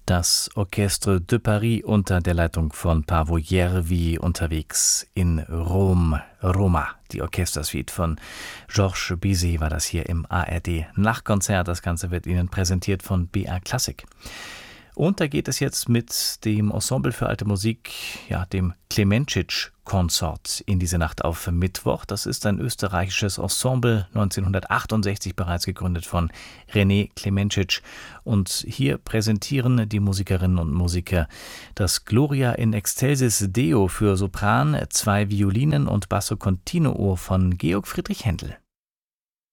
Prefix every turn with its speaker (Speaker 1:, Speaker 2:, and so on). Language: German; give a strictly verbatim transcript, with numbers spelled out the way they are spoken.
Speaker 1: Das Orchestre de Paris unter der Leitung von Paavo Järvi unterwegs in Rom, Roma. Die Orchestersuite von Georges Bizet war das hier im A R D-Nachtkonzert. Das Ganze wird Ihnen präsentiert von B R Klassik. Und da geht es jetzt mit dem Ensemble für alte Musik, ja, dem Klemenčić-Konsort in diese Nacht auf Mittwoch. Das ist ein österreichisches Ensemble, neunzehnhundertachtundsechzig bereits gegründet von René Klemenčić. Und hier präsentieren die Musikerinnen und Musiker das Gloria in Excelsis Deo für Sopran, zwei Violinen und Basso Continuo von Georg Friedrich Händel.